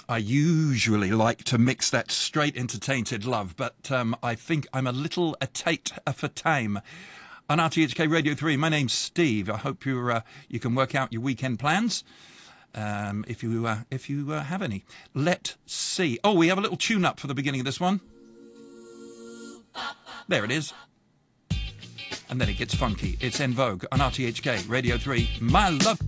I usually like to mix that straight into Tainted Love, but I think I'm a little a tate for tame. On RTHK Radio 3, my name's Steve. I hope you can work out your weekend plans, if you have any. Let's see. Oh, we have a little tune-up for the beginning of this one. There it is. And then it gets funky. It's En Vogue on RTHK Radio 3. My love.